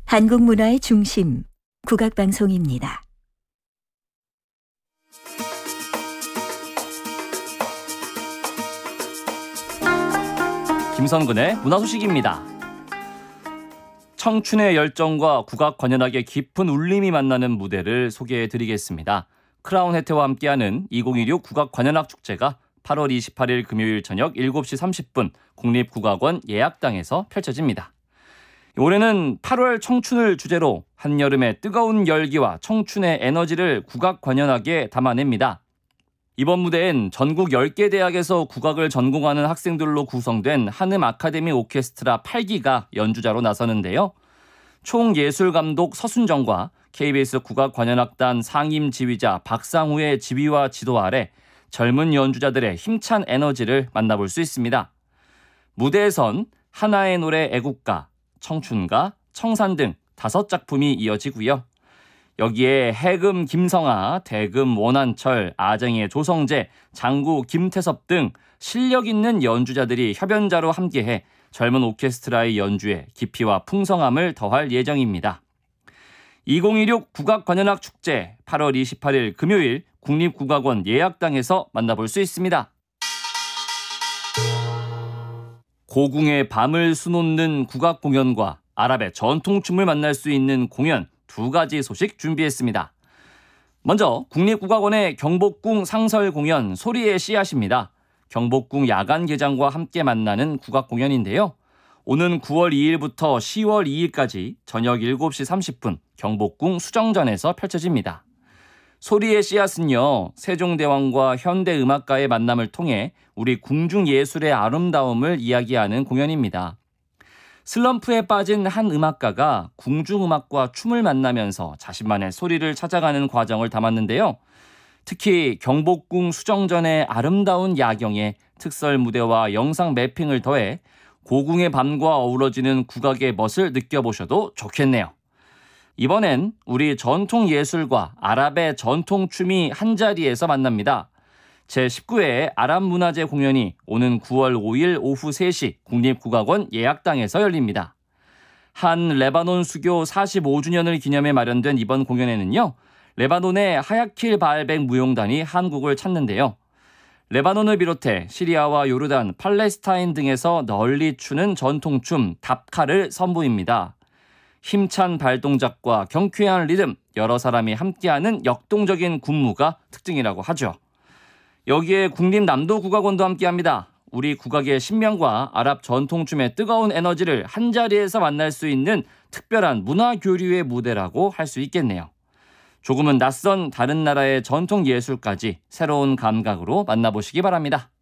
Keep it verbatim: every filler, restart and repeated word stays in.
한국 문화의 중심, 국악방송입니다. 김선근의 문화소식입니다. 청춘의 열정과 국악 관현악의 깊은 울림이 만나는 무대를 소개해드리겠습니다. 크라운 혜태와 함께하는 이천이십육 국악 관현악 축제가 팔월 이십팔일 금요일 저녁 일곱 시 삼십 분 국립국악원 예약당에서 펼쳐집니다. 올해는 팔월 청춘을 주제로 한여름의 뜨거운 열기와 청춘의 에너지를 국악 관현악에 담아냅니다. 이번 무대엔 전국 열 개 대학에서 국악을 전공하는 학생들로 구성된 한음 아카데미 오케스트라 팔 기가 연주자로 나서는데요. 총예술감독 서순정과 케이비에스 국악관현악단 상임 지휘자 박상우의 지휘와 지도 아래 젊은 연주자들의 힘찬 에너지를 만나볼 수 있습니다. 무대에선 하나의 노래 애국가, 청춘가, 청산 등 다섯 작품이 이어지고요. 여기에 해금 김성아, 대금 원한철, 아쟁의 조성재, 장구 김태섭 등 실력 있는 연주자들이 협연자로 함께해 젊은 오케스트라의 연주에 깊이와 풍성함을 더할 예정입니다. 이천이십육 국악관현악 축제 팔월 이십팔일 금요일 국립국악원 예약당에서 만나볼 수 있습니다. 고궁의 밤을 수놓는 국악 공연과 아랍의 전통춤을 만날 수 있는 공연 두 가지 소식 준비했습니다. 먼저 국립국악원의 경복궁 상설 공연 소리의 씨앗입니다. 경복궁 야간 개장과 함께 만나는 국악 공연인데요. 오는 구월 이일부터 시월 이일까지 저녁 일곱 시 삼십 분 경복궁 수정전에서 펼쳐집니다. 소리의 씨앗은요, 세종대왕과 현대음악가의 만남을 통해 우리 궁중예술의 아름다움을 이야기하는 공연입니다. 슬럼프에 빠진 한 음악가가 궁중음악과 춤을 만나면서 자신만의 소리를 찾아가는 과정을 담았는데요. 특히 경복궁 수정전의 아름다운 야경에 특설 무대와 영상 매핑을 더해 고궁의 밤과 어우러지는 국악의 멋을 느껴보셔도 좋겠네요. 이번엔 우리 전통 예술과 아랍의 전통 춤이 한자리에서 만납니다. 제십구 회 아랍 문화제 공연이 오는 구월 오일 오후 세 시 국립국악원 예약당에서 열립니다. 한 레바논 수교 사십오 주년을 기념해 마련된 이번 공연에는요, 레바논의 하야킬 바알백 무용단이 한국을 찾는데요. 레바논을 비롯해 시리아와 요르단, 팔레스타인 등에서 널리 추는 전통춤 답카를 선보입니다. 힘찬 발동작과 경쾌한 리듬, 여러 사람이 함께하는 역동적인 군무가 특징이라고 하죠. 여기에 국립남도국악원도 함께합니다. 우리 국악의 신명과 아랍 전통춤의 뜨거운 에너지를 한자리에서 만날 수 있는 특별한 문화교류의 무대라고 할 수 있겠네요. 조금은 낯선 다른 나라의 전통 예술까지 새로운 감각으로 만나보시기 바랍니다.